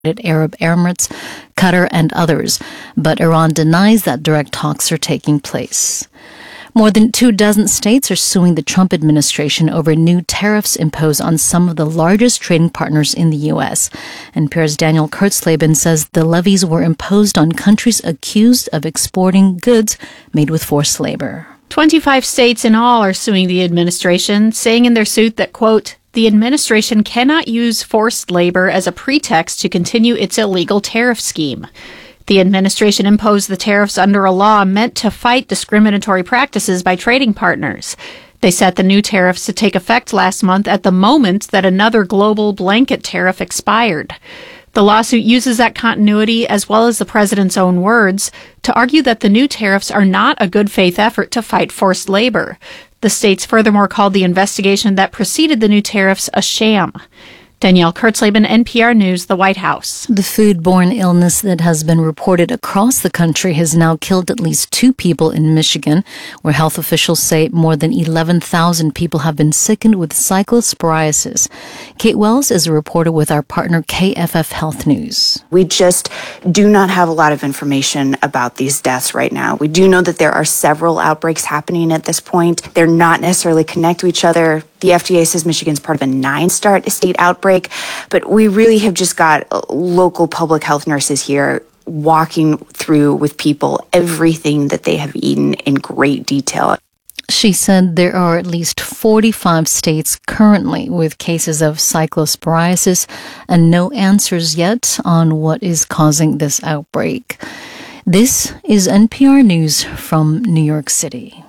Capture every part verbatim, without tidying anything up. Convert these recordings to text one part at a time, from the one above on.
Arab Emirates, Qatar, and others, but Iran denies that direct talks are taking place. More than two dozen states are suing the Trump administration over new tariffs imposed on some of the largest trading partners in the U S. N P R's Daniel Kurtzleben says the levies were imposed on countries accused of exporting goods made with forced labor. twenty-five states in all are suing the administration, saying in their suit that, quote, the administration cannot use forced labor as a pretext to continue its illegal tariff scheme. The administration imposed the tariffs under a law meant to fight discriminatory practices by trading partners. They set the new tariffs to take effect last month at the moment that another global blanket tariff expired. The lawsuit uses that continuity, as well as the president's own words, to argue that the new tariffs are not a good faith effort to fight forced labor. The states furthermore called the investigation that preceded the new tariffs a sham. Danielle Kurtzleben, N P R News, the White House. The foodborne illness that has been reported across the country has now killed at least two people in Michigan, where health officials say more than eleven thousand people have been sickened with cyclosporiasis. Kate Wells is a reporter with our partner K F F Health News. We just do not have a lot of information about these deaths right now. We do know that there are several outbreaks happening at this point. They're not necessarily connected to each other. The F D A says Michigan's part of a nine-star state outbreak, but we really have just got local public health nurses here walking through with people everything that they have eaten in great detail. She said there are at least forty-five states currently with cases of cyclosporiasis and no answers yet on what is causing this outbreak. This is N P R News from New York City.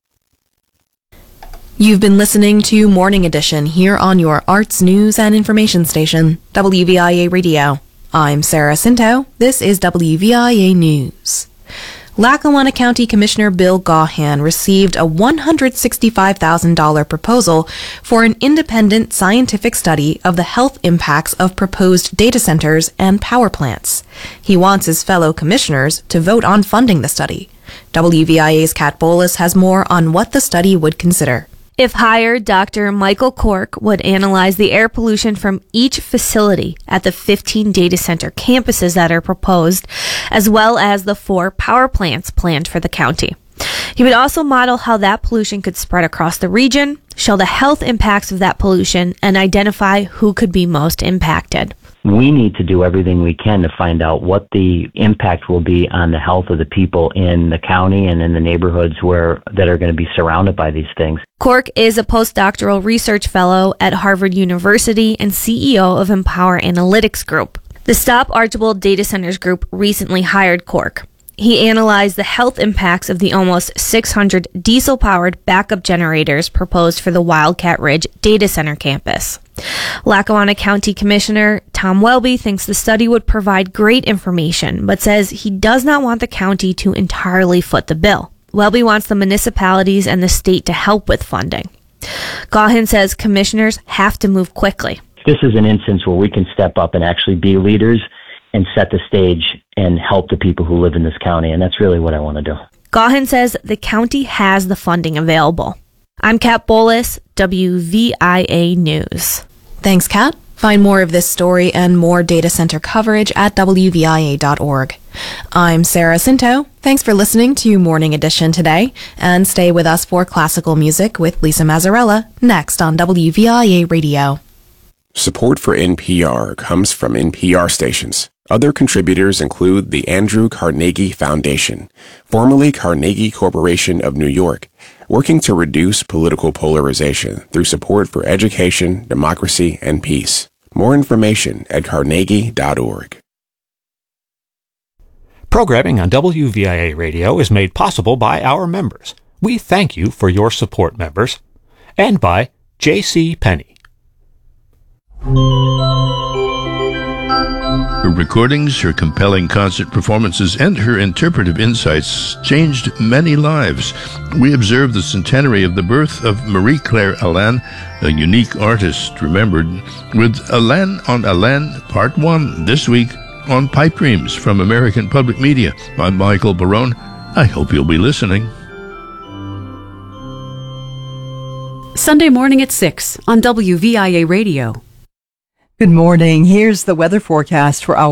You've been listening to Morning Edition here on your arts, news, and information station, W V I A Radio. I'm Sarah Cinto. This is W V I A News. Lackawanna County Commissioner Bill Gaughan received a one hundred sixty-five thousand dollars proposal for an independent scientific study of the health impacts of proposed data centers and power plants. He wants his fellow commissioners to vote on funding the study. W V I A's Kat Bolas has more on what the study would consider. If hired, Doctor Michael Cork would analyze the air pollution from each facility at the fifteen data center campuses that are proposed, as well as the four power plants planned for the county. He would also model how that pollution could spread across the region, show the health impacts of that pollution, and identify who could be most impacted. We need to do everything we can to find out what the impact will be on the health of the people in the county and in the neighborhoods where that are going to be surrounded by these things. Cork is a postdoctoral research fellow at Harvard University and C E O of Empower Analytics Group. The Stop Archibald Data Centers Group recently hired Cork. He analyzed the health impacts of the almost six hundred diesel-powered backup generators proposed for the Wildcat Ridge Data Center campus. Lackawanna County Commissioner Tom Welby thinks the study would provide great information, but says he does not want the county to entirely foot the bill. Welby wants the municipalities and the state to help with funding. Gaughan says commissioners have to move quickly. This is an instance where we can step up and actually be leaders and set the stage and help the people who live in this county, and that's really what I want to do. Gaughan says the county has the funding available. I'm Kat Bolas, W V I A News. Thanks, Kat. Find more of this story and more data center coverage at W V I A dot org. I'm Sarah Cinto. Thanks for listening to Morning Edition today, and stay with us for classical music with Lisa Mazzarella next on W V I A Radio. Support for N P R comes from N P R stations. Other contributors include the Andrew Carnegie Foundation, formerly Carnegie Corporation of New York, working to reduce political polarization through support for education, democracy, and peace. More information at carnegie dot org. Programming on W V I A Radio is made possible by our members. We thank you for your support, members. And by J C. Penney. Her recordings, her compelling concert performances, and her interpretive insights changed many lives. We observe the centenary of the birth of Marie-Claire Alain, a unique artist remembered, with Alain on Alain Part one this week on Pipe Dreams from American Public Media. I'm Michael Barone. I hope you'll be listening. Sunday morning at six on W V I A Radio. Good morning. Here's the weather forecast for our